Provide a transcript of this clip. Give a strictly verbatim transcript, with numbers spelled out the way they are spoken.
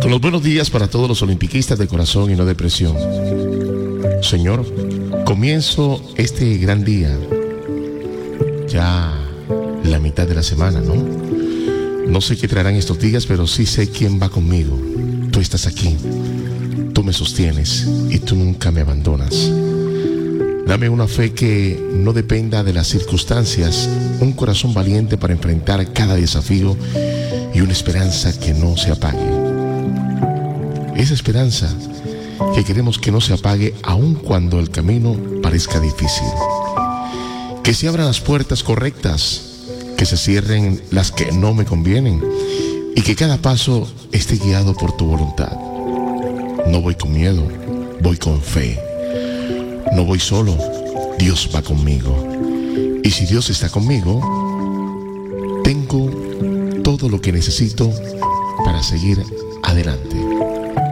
Con los buenos días para todos los olimpiquistas de corazón y no de presión. Señor, comienzo este gran día, ya la mitad de la semana, ¿no? No sé qué traerán estos días, pero sí sé quién va conmigo. Tú estás aquí, tú me sostienes y tú nunca me abandonas. Dame una fe que no dependa de las circunstancias, un corazón valiente para enfrentar cada desafío y una esperanza que no se apague. Esa esperanza que queremos que no se apague aun cuando el camino parezca difícil. Que se abran las puertas correctas, que se cierren las que no me convienen y que cada paso esté guiado por tu voluntad. No voy con miedo, voy con fe. No voy solo, Dios va conmigo. Y si Dios está conmigo, tengo todo lo que necesito para seguir adelante.